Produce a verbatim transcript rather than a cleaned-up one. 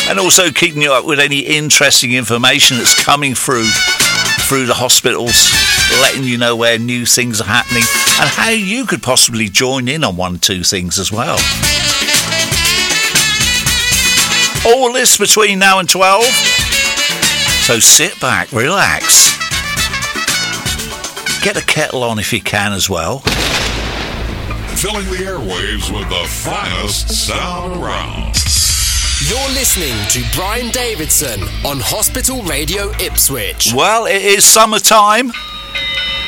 and also keeping you up with any interesting information that's coming through through the hospitals, letting you know where new things are happening and how you could possibly join in on one or two things as well. All this between now and twelve. So sit back, relax. Get the kettle on if you can as well. Filling the airwaves with the finest sound around. You're listening to Brian Davidson on Hospital Radio Ipswich. Well, it is summertime.